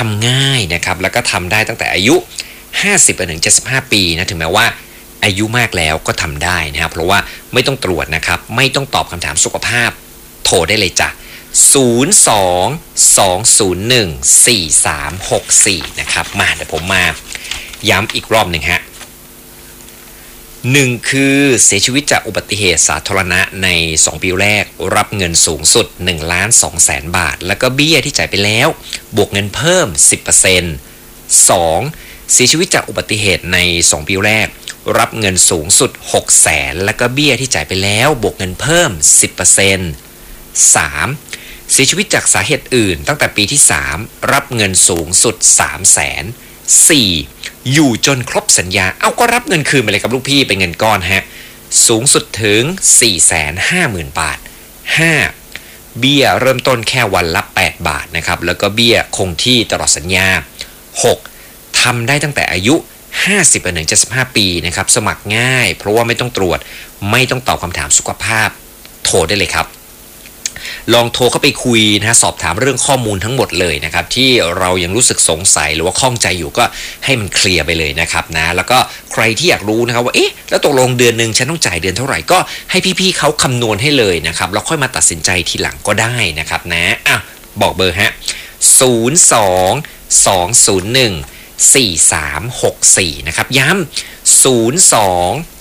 ำง่ายนะครับแล้วก็ทำได้ตั้งแต่อายุ50ไปถึง75ปีนะถึงแม้ว่าอายุมากแล้วก็ทำได้นะครับเพราะว่าไม่ต้องตรวจนะครับไม่ต้องตอบคำถามสุขภาพโทรได้เลยจ้ะ02-201-4364นะครับมาเดี๋ยวผมมาย้ำอีกรอบหนึ่งฮะ1คือเสียชีวิตจากอุบัติเหตุสาธารณะใน2ปีแรกรับเงินสูงสุด 1,200,000 บาทแล้วก็เบี้ยที่จ่ายไปแล้วบวกเงินเพิ่ม 10% 2เสียชีวิตจากอุบัติเหตุใน2ปีแรกรับเงินสูงสุด 600,000แล้วก็เบี้ยที่จ่ายไปแล้วบวกเงินเพิ่ม 10% 3เสียชีวิตจากสาเหตุอื่นตั้งแต่ปีที่3รับเงินสูงสุด 300,000 4อยู่จนครบสัญญาก็รับเงินคืนไปเลยครับลูกพี่เป็นเงินก้อนฮะสูงสุดถึง 450,000 บาท 5เบี้ยเริ่มต้นแค่วันละ8 บาทนะครับแล้วก็เบี้ยคงที่ตลอดสัญญา 6ทำได้ตั้งแต่อายุ50ไปถึง75ปีนะครับสมัครง่ายเพราะว่าไม่ต้องตรวจไม่ต้องตอบคำถามสุขภาพโทรได้เลยครับลองโทรเข้าไปคุยนะสอบถามเรื่องข้อมูลทั้งหมดเลยนะครับที่เรายังรู้สึกสงสัยหรือว่าข้องใจอยู่ก็ให้มันเคลียร์ไปเลยนะครับนะแล้วก็ใครที่อยากรู้นะครับว่าแล้วตกลงเดือนนึงฉันต้องจ่ายเดือนเท่าไหร่ก็ให้พี่ๆเขาคำนวณให้เลยนะครับแล้วค่อยมาตัดสินใจทีหลังก็ได้นะครับนะบอกเบอร์ฮะ02-201-4364นะครับย้ำ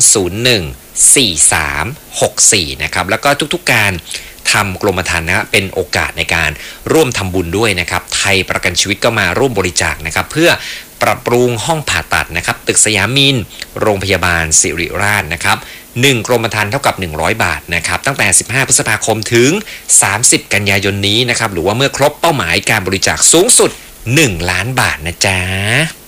02-201-4364นะครับแล้วก็ทุกๆการทำกรมธรรม์นะเป็นโอกาสในการร่วมทำบุญด้วยนะครับไทยประกันชีวิตก็มาร่วมบริจาคนะครับเพื่อปรับปรุงห้องผ่าตัดนะครับตึกสยามินโรงพยาบาลสิริราชนะครับ1กรมธรรม์เท่ากับ100 บาทนะครับตั้งแต่15พฤษภาคมถึง30กันยายนนี้นะครับหรือว่าเมื่อครบเป้าหมายการบริจาคสูงสุด1 ล้านบาทนะจ๊ะ